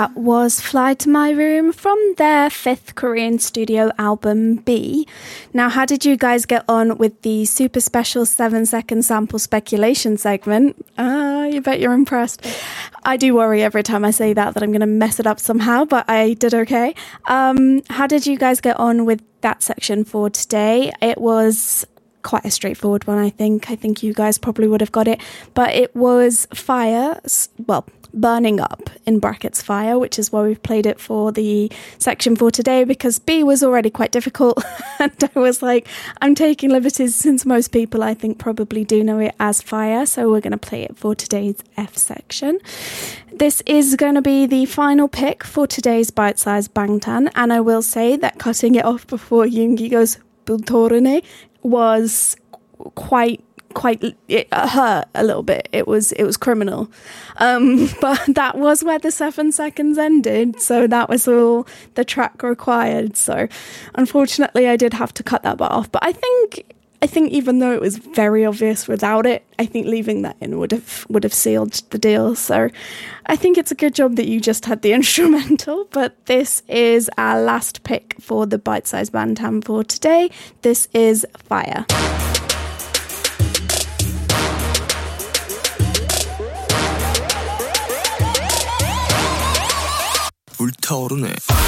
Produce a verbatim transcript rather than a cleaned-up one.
That was Fly to My Room from their fifth Korean studio album, B. Now, how did you guys get on with the super special seven second sample speculation segment? Ah, uh, you bet you're impressed. I do worry every time I say that that I'm going to mess it up somehow, but I did okay. Um, how did you guys get on with that section for today? It was quite a straightforward one, I think. I think you guys probably would have got it. But it was fire, well, burning up, in brackets fire, which is why we've played it for the section for today, because B was already quite difficult. And I was like, I'm taking liberties since most people, I think, probably do know it as fire. So we're going to play it for today's F section. This is going to be the final pick for today's bite-sized Bangtan. And I will say that cutting it off before Yoongi goes Bultorene was quite quite it hurt a little bit. It was it was criminal, um but that was where the seven seconds ended, so that was all the track required. So unfortunately I did have to cut that bit off, but I think I think even though it was very obvious without it, I think leaving that in would have would have sealed the deal. So I think it's a good job that you just had the instrumental. But this is our last pick for the bite-sized Bangtan for today. This is Fire. 불타오르네.